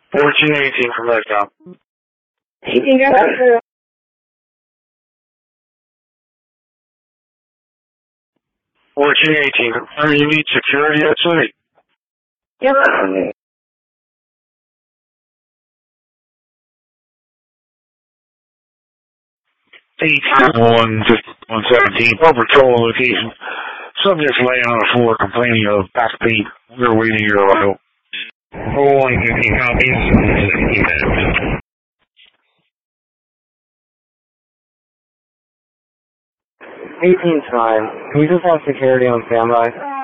1418 from Redstone. 1418, confirm you need security at site. Yep. 117, over total location. Subject's laying on the floor complaining of back pain. We're waiting your arrival. 115 copies. 16 minutes. 18's fine. Can we just have security on standby?